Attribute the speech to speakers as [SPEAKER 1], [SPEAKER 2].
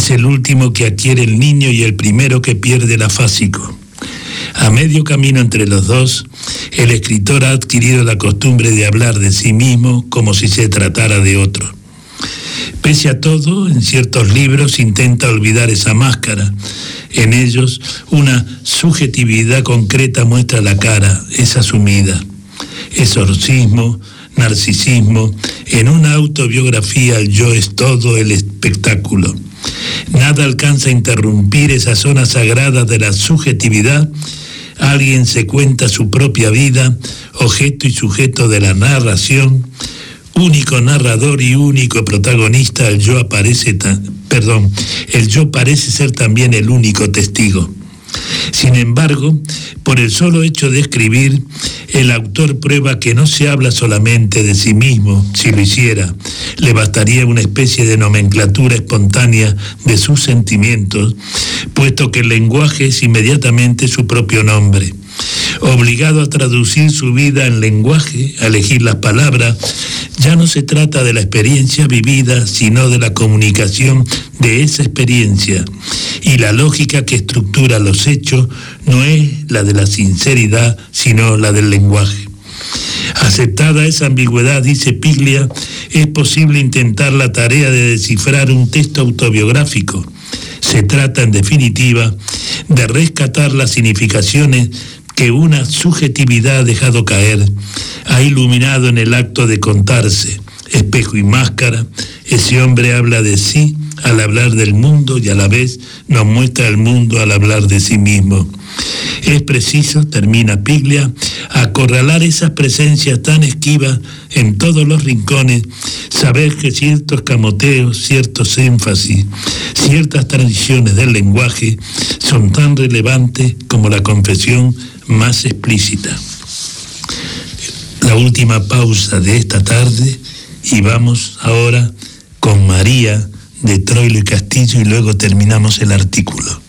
[SPEAKER 1] Es el último que adquiere el niño y el primero que pierde el afásico. A medio camino entre los dos, el escritor ha adquirido la costumbre de hablar de sí mismo como si se tratara de otro. Pese a todo, en ciertos libros intenta olvidar esa máscara. En ellos, una subjetividad concreta muestra la cara, es asumida. Exorcismo, narcisismo, en una autobiografía el yo es todo el espectáculo. Nada alcanza a interrumpir esa zona sagrada de la subjetividad. Alguien se cuenta su propia vida, objeto y sujeto de la narración, único narrador y único protagonista. El yo parece ser también el único testigo. Sin embargo, por el solo hecho de escribir, el autor prueba que no se habla solamente de sí mismo. Si lo hiciera, le bastaría una especie de nomenclatura espontánea de sus sentimientos, puesto que el lenguaje es inmediatamente su propio nombre. Obligado a traducir su vida en lenguaje, a elegir las palabras, ya no se trata de la experiencia vivida, sino de la comunicación de esa experiencia. Y la lógica que estructura los hechos no es la de la sinceridad, sino la del lenguaje. Aceptada esa ambigüedad, dice Piglia, es posible intentar la tarea de descifrar un texto autobiográfico. Se trata, en definitiva, de rescatar las significaciones que una subjetividad ha dejado caer, ha iluminado en el acto de contarse. Espejo y máscara, ese hombre habla de sí al hablar del mundo y a la vez nos muestra el mundo al hablar de sí mismo. Es preciso, termina Piglia, acorralar esas presencias tan esquivas en todos los rincones, saber que ciertos camoteos, ciertos énfasis, ciertas tradiciones del lenguaje son tan relevantes como la confesión más explícita. La última pausa de esta tarde y vamos ahora con María de Troilo y Castillo y luego terminamos el artículo.